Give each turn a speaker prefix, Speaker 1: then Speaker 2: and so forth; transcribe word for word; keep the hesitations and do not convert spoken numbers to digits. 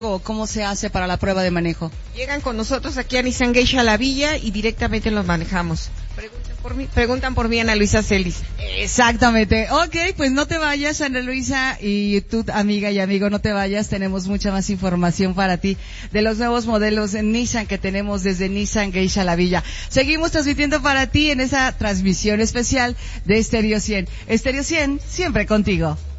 Speaker 1: o cómo se hace para la prueba de manejo?
Speaker 2: Llegan con nosotros aquí a Nissan Geisha La Villa y directamente los manejamos. Preguntan por mí, preguntan por mí, Ana Luisa Celis.
Speaker 1: Exactamente. Ok, pues no te vayas, Ana Luisa, y tú, amiga y amigo, no te vayas. Tenemos mucha más información para ti de los nuevos modelos en Nissan que tenemos desde Nissan Geisha La Villa. Seguimos transmitiendo para ti en esa transmisión especial de Estéreo cien. Estéreo cien, siempre contigo.